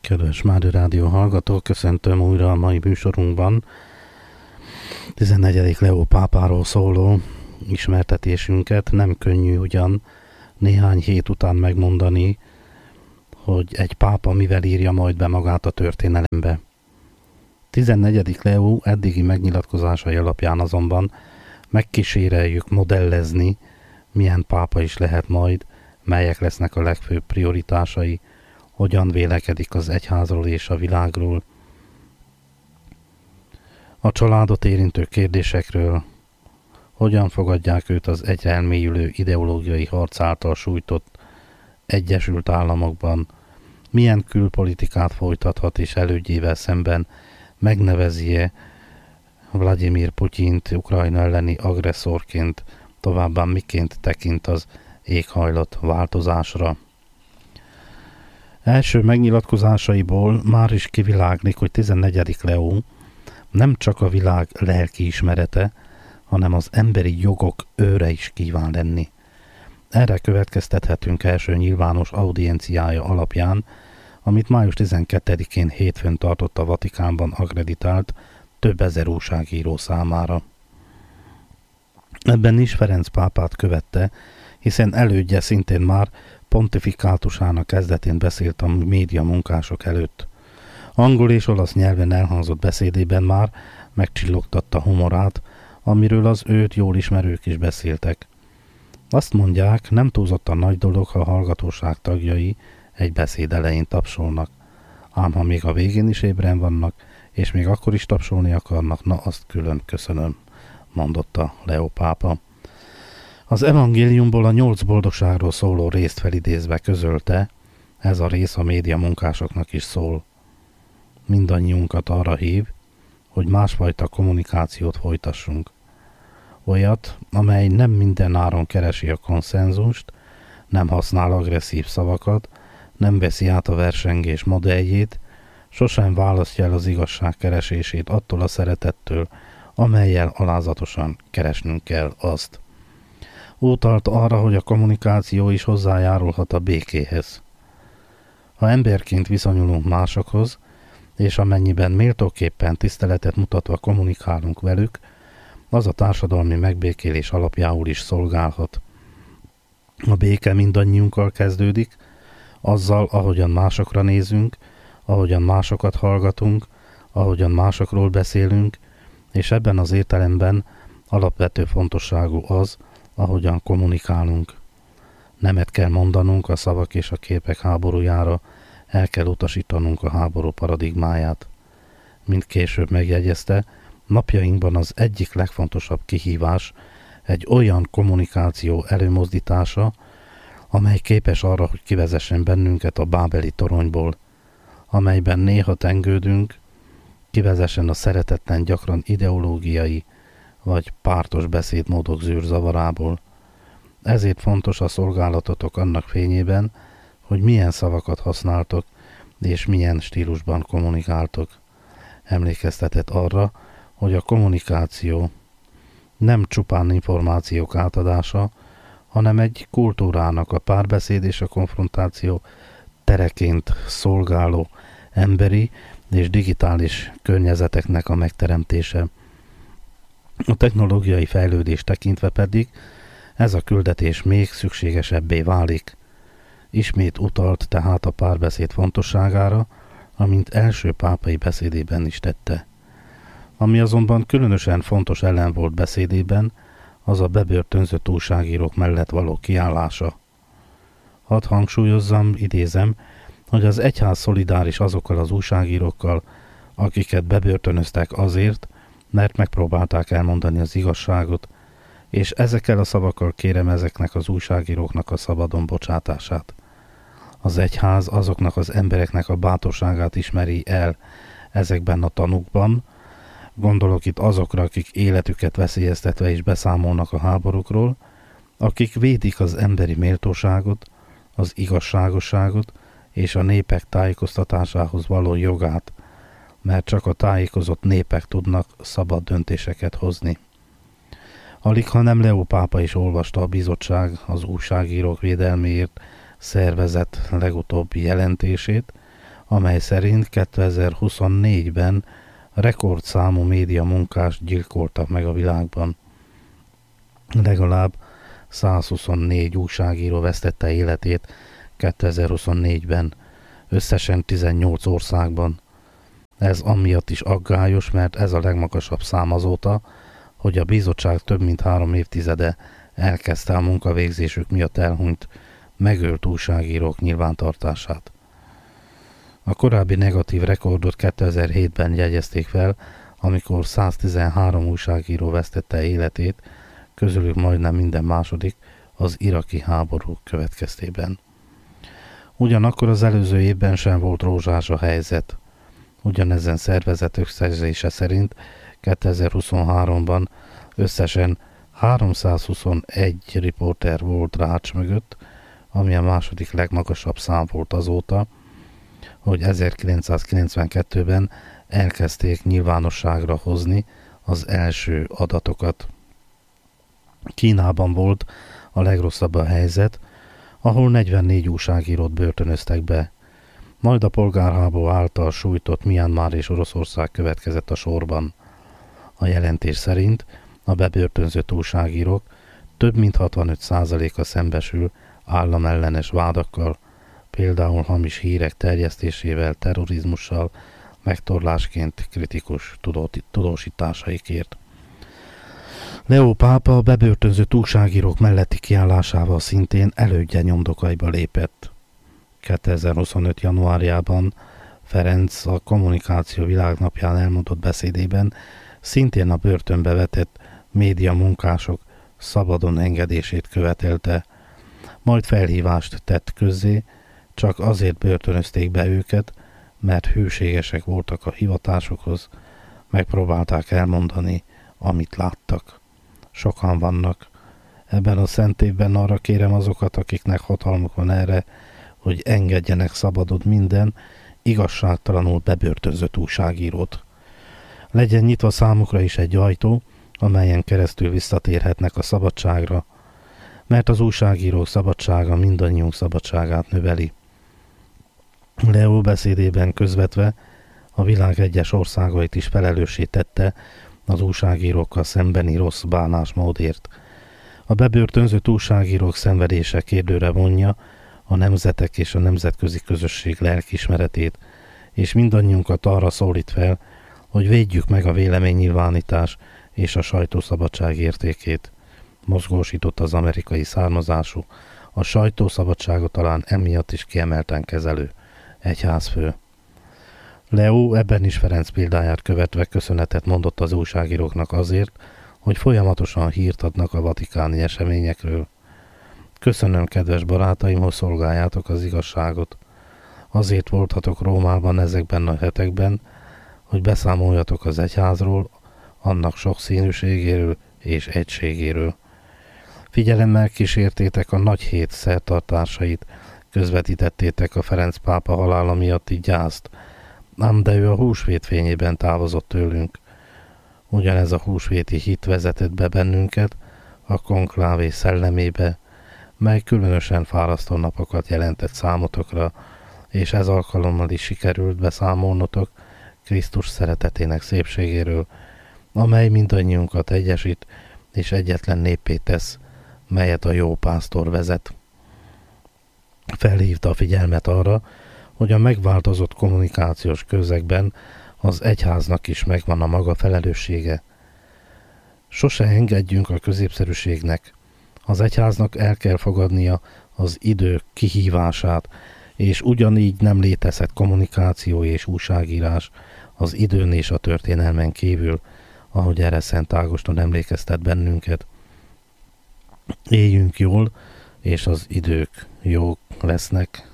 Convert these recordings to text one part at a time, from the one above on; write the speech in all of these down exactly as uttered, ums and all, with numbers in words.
Kedves Mádi Rádió hallgatók, köszöntöm újra a mai műsorunkban. tizennegyedik Leó pápáról szóló ismertetésünket. Nem könnyű ugyan néhány hét után megmondani, hogy egy pápa mivel írja majd be magát a történelembe. tizennegyedik Leó eddigi megnyilatkozásai alapján azonban megkíséreljük modellezni, milyen pápa is lehet majd, melyek lesznek a legfőbb prioritásai, hogyan vélekedik az egyházról és a világról, a családot érintő kérdésekről, hogyan fogadják őt az egyre elmélyülő ideológiai harc által sújtott Egyesült Államokban, milyen külpolitikát folytathat és elődjével szemben megnevezi-e Vladimir Putyint Ukrajna elleni agresszorként, továbbá miként tekint az éghajlat változásra. Első megnyilatkozásaiból már is kiviláglik, hogy tizennegyedik Leó nem csak a világ lelkiismerete, hanem az emberi jogok őre is kíván lenni. Erre következtethetünk első nyilvános audienciája alapján, amit május tizenkettedikén hétfőn tartott a Vatikánban akkreditált több ezer újságíró számára. Ebben is Ferenc pápát követte, hiszen elődje szintén már pontifikátusának kezdetén beszélt a média munkások előtt. Angol és olasz nyelven elhangzott beszédében már megcsillogtatta humorát, amiről az őt jól ismerők is beszéltek. Azt mondják, nem túlzottan nagy dolog, ha a hallgatóság tagjai egy beszéd elején tapsolnak. Ám ha még a végén is ébren vannak, és még akkor is tapsolni akarnak, na azt külön köszönöm, mondotta Leó pápa. Az evangéliumból a nyolc boldogságról szóló részt felidézve közölte, ez a rész a média munkásoknak is szól. Mindannyiunkat arra hív, hogy másfajta kommunikációt folytassunk. Olyat, amely nem minden áron keresi a konszenzust, nem használ agresszív szavakat, nem veszi át a versengés modelljét, sosem választja el az igazság keresését attól a szeretettől, amellyel alázatosan keresnünk kell azt. Utalt arra, hogy a kommunikáció is hozzájárulhat a békéhez. Ha emberként viszonyulunk másokhoz, és amennyiben méltóképpen tiszteletet mutatva kommunikálunk velük, az a társadalmi megbékélés alapjául is szolgálhat. A béke mindannyiunkkal kezdődik, azzal, ahogyan másokra nézünk, ahogyan másokat hallgatunk, ahogyan másokról beszélünk, és ebben az értelemben alapvető fontosságú az, ahogyan kommunikálunk. Nemet kell mondanunk a szavak és a képek háborújára, el kell utasítanunk a háború paradigmáját. Mint később megjegyezte, napjainkban az egyik legfontosabb kihívás egy olyan kommunikáció előmozdítása, amely képes arra, hogy kivezessen bennünket a bábeli toronyból, amelyben néha tengődünk, kivezessen a szeretetlen gyakran ideológiai vagy pártos beszédmódok zűrzavarából. Ezért fontos a szolgálatotok annak fényében, hogy milyen szavakat használtok, és milyen stílusban kommunikáltok. Emlékeztetett arra, hogy a kommunikáció nem csupán információk átadása, hanem egy kultúrának a párbeszéd és a konfrontáció tereként szolgáló emberi és digitális környezeteknek a megteremtése. A technológiai fejlődés tekintve pedig ez a küldetés még szükségesebbé válik. Ismét utalt tehát a párbeszéd fontosságára, amint első pápai beszédében is tette. Ami azonban különösen fontos ellen volt beszédében, az a bebörtönzött újságírók mellett való kiállása. Hadd hangsúlyozzam, idézem, hogy az egyház szolidáris azokkal az újságírókkal, akiket bebörtönöztek azért, mert megpróbálták elmondani az igazságot, és ezekkel a szavakkal kérem ezeknek az újságíróknak a szabadon bocsátását. Az egyház azoknak az embereknek a bátorságát ismeri el ezekben a tanúkban, gondolok itt azokra, akik életüket veszélyeztetve is beszámolnak a háborúkról, akik védik az emberi méltóságot, az igazságosságot és a népek tájékoztatásához való jogát, mert csak a tájékozott népek tudnak szabad döntéseket hozni. Alig, ha nem Leó pápa is olvasta a bizottság az újságírók védelméért szervezett legutóbbi jelentését, amely szerint kétezer-huszonnégyben rekordszámú média munkást gyilkoltak meg a világban. Legalább százhuszonnégy újságíró vesztette életét kétezer-huszonnégyben, összesen tizennyolc országban. Ez amiatt is aggályos, mert ez a legmagasabb szám azóta, hogy a bizottság több mint három évtizede elkezdte a munkavégzésük miatt elhunyt, megölt újságírók nyilvántartását. A korábbi negatív rekordot kétezer-hétben jegyezték fel, amikor száztizenhárom újságíró vesztette életét, közülük majdnem minden második az iraki háború következtében. Ugyanakkor az előző évben sem volt rózsás a helyzet. Ugyanezen szervezet összegzése szerint kétezer-huszonháromban összesen háromszázhuszonegy riporter volt rács mögött, ami a második legmagasabb szám volt azóta, hogy ezerkilencszázkilencvenkettőben elkezdték nyilvánosságra hozni az első adatokat. Kínában volt a legrosszabb a helyzet, ahol negyvennégy újságírót börtönöztek be. Majd a polgárháború által sújtott Myanmar és Oroszország következett a sorban. A jelentés szerint a bebörtönzött újságírók több mint hatvanöt százaléka szembesül államellenes vádakkal, például hamis hírek terjesztésével, terrorizmussal, megtorlásként kritikus tudósításaikért. Leó pápa a bebörtönzött újságírók melletti kiállásával szintén elődje nyomdokaiba lépett. kétezer-huszonöt. januárjában Ferenc a Kommunikáció Világnapján elmondott beszédében szintén a börtönbe vetett média munkások szabadon engedését követelte, majd felhívást tett közzé, csak azért börtönözték be őket, mert hűségesek voltak a hivatásokhoz, megpróbálták elmondani, amit láttak. Sokan vannak. Ebben a szent évben arra kérem azokat, akiknek hatalmuk van erre, hogy engedjenek szabadon minden igazságtalanul bebörtönzött újságírót. Legyen nyitva számukra is egy ajtó, amelyen keresztül visszatérhetnek a szabadságra, mert az újságírók szabadsága mindannyiunk szabadságát növeli. Leó beszédében közvetve a világ egyes országait is felelőssé tette az újságírókkal szembeni rossz bánásmódért. A bebörtönzött újságírók szenvedése kérdőre vonja a nemzetek és a nemzetközi közösség lelkiismeretét, és mindannyiunkat arra szólít fel, hogy védjük meg a véleménynyilvánítás és a sajtószabadság értékét. Mozgósított az amerikai származású, a sajtószabadságot talán emiatt is kiemelten kezelő egyházfő. Leó ebben is Ferenc példáját követve köszönetet mondott az újságíróknak azért, hogy folyamatosan hírt adnak a vatikáni eseményekről. Köszönöm, kedves barátaim, hogy szolgáljátok az igazságot. Azért voltatok Rómában ezekben a hetekben, hogy beszámoljatok az egyházról, annak sokszínűségéről és egységéről. Figyelemmel kísértétek a nagy hét szertartásait, közvetítettétek a Ferenc pápa halála miatti gyászt, ám de ő a húsvét fényében távozott tőlünk. Ugyanez a húsvéti hit vezetett be bennünket a konklávé szellemébe, mely különösen fárasztó napokat jelentett számotokra, és ez alkalommal is sikerült beszámolnotok Krisztus szeretetének szépségéről, amely mindannyiunkat egyesít és egyetlen néppé tesz, melyet a jó pásztor vezet. Felhívta a figyelmet arra, hogy a megváltozott kommunikációs közegben az egyháznak is megvan a maga felelőssége. Sose engedjünk a középszerűségnek. Az egyháznak el kell fogadnia az idő kihívását, és ugyanígy nem létezhet kommunikáció és újságírás az időn és a történelmen kívül, ahogy erre Szent Ágoston emlékeztet bennünket. Éljünk jól, és az idők jók lesznek.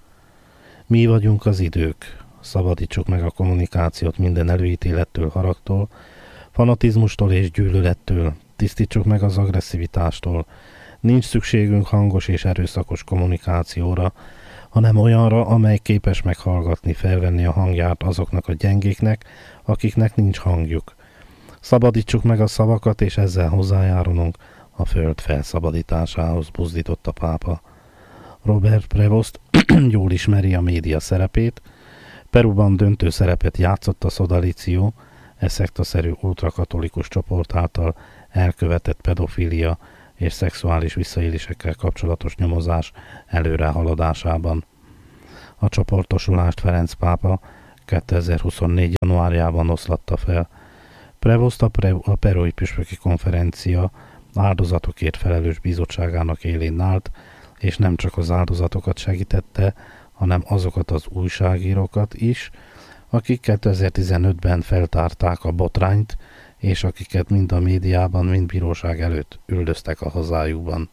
Mi vagyunk az idők. Szabadítsuk meg a kommunikációt minden előítélettől, haragtól, fanatizmustól és gyűlölettől. Tisztítsuk meg az agresszivitástól. Nincs szükségünk hangos és erőszakos kommunikációra, hanem olyanra, amely képes meghallgatni, felvenni a hangját azoknak a gyengéknek, akiknek nincs hangjuk. Szabadítsuk meg a szavakat, és ezzel hozzájárulunk a föld felszabadításához, buzdított a pápa. Robert Prevost jól ismeri a média szerepét, Peruban döntő szerepet játszott a Sodalicio, e szektaszerű ultrakatolikus csoport által elkövetett pedofília és szexuális visszaélésekkel kapcsolatos nyomozás előrehaladásában. A csoportosulást Ferenc pápa kétezer-huszonnégy. januárjában oszlatta fel. Prevost a, Pre- a Perui Püspöki Konferencia áldozatokért felelős bizottságának élén állt, és nem csak az áldozatokat segítette, hanem azokat az újságírókat is, akik kétezer-tizenötben feltárták a botrányt, és akiket mind a médiában, mind bíróság előtt üldöztek a hazájukban.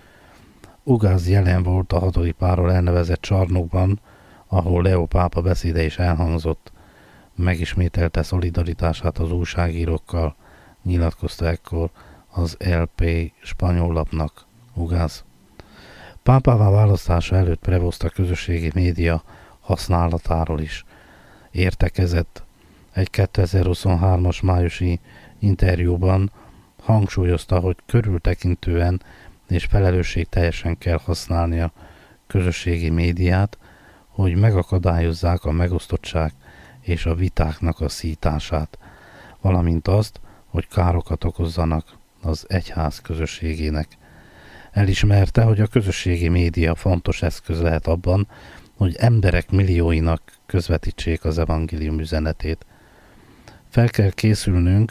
Ugász jelen volt a hadipáról elnevezett csarnokban, ahol Leo pápa beszéde is elhangzott. Megismételte szolidaritását az újságírókkal, nyilatkozta ekkor az el pé spanyol lapnak Ugász. Pápává választása előtt Prevost a közösségi média használatáról is értekezett. Egy kétezer-huszonhármas májusi interjúban hangsúlyozta, hogy körültekintően és felelősségteljesen kell használni a közösségi médiát, hogy megakadályozzák a megosztottság és a vitáknak a szítását, valamint azt, hogy károkat okozzanak az egyház közösségének. Elismerte, hogy a közösségi média fontos eszköz lehet abban, hogy emberek millióinak közvetítsék az evangélium üzenetét. Fel kell készülnünk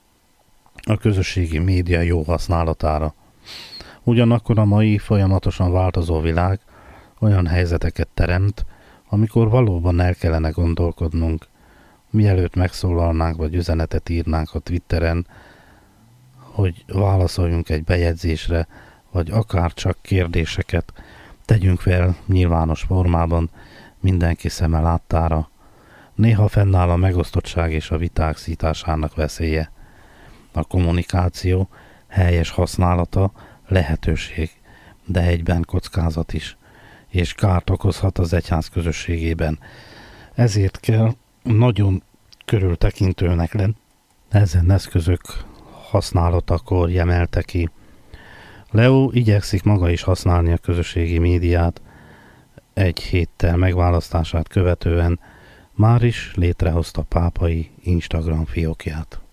a közösségi média jó használatára. Ugyanakkor a mai folyamatosan változó világ olyan helyzeteket teremt, amikor valóban el kellene gondolkodnunk, mielőtt megszólalnánk vagy üzenetet írnánk a Twitteren, hogy válaszoljunk egy bejegyzésre, vagy akár csak kérdéseket tegyünk fel nyilvános formában mindenki szeme láttára. Néha fennáll a megosztottság és a viták szításának veszélye. A kommunikáció helyes használata lehetőség, de egyben kockázat is, és kárt okozhat az egyház közösségében. Ezért kell nagyon körültekintőnek lenni ezen eszközök használatakor, emelte ki. Leo igyekszik maga is használni a közösségi médiát. Egy héttel megválasztását követően már is létrehozta pápai Instagram fiókját.